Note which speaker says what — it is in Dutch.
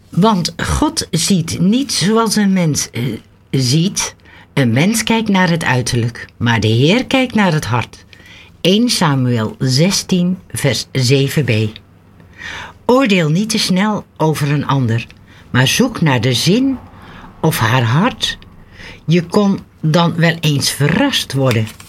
Speaker 1: Want God ziet niet zoals een mens ziet. Een mens kijkt naar het uiterlijk, maar de Heer kijkt naar het hart. 1 Samuel 16 vers 7b. Oordeel niet te snel over een ander, maar zoek naar de zin of haar hart. Je kon dan wel eens verrast worden